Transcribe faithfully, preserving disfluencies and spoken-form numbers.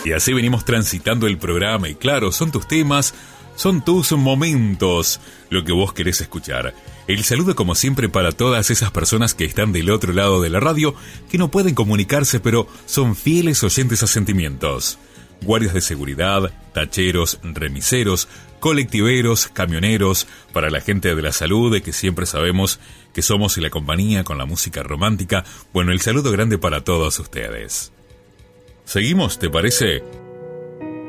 Y así venimos transitando el programa y claro, son tus temas, son tus momentos, lo que vos querés escuchar. El saludo como siempre para todas esas personas que están del otro lado de la radio, que no pueden comunicarse pero son fieles oyentes a Sentimientos. Guardias de seguridad, tacheros, remiseros, colectiveros, camioneros, para la gente de la salud, de que siempre sabemos que somos la compañía con la música romántica. Bueno, el saludo grande para todos ustedes. ¿Seguimos, te parece?